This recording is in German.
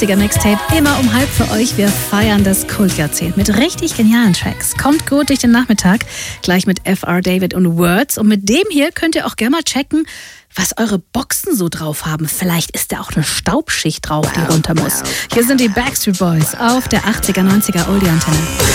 80er Mixtape immer um 12 für euch. Wir feiern das Kultjahrzehnt mit richtig genialen Tracks. Kommt gut durch den Nachmittag, gleich mit FR David und Words. Und mit dem hier könnt ihr auch gerne mal checken, was eure Boxen so drauf haben. Vielleicht ist da auch eine Staubschicht drauf, die runter muss. Hier sind die Backstreet Boys auf der 80er, 90er Oldie-Antenne.